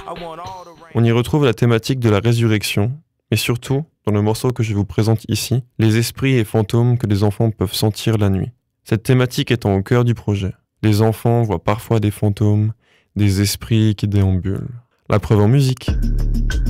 On y retrouve la thématique de la résurrection, mais surtout, dans le morceau que je vous présente ici, les esprits et fantômes que les enfants peuvent sentir la nuit. Cette thématique étant au cœur du projet. Les enfants voient parfois des fantômes, des esprits qui déambulent. La preuve en musique.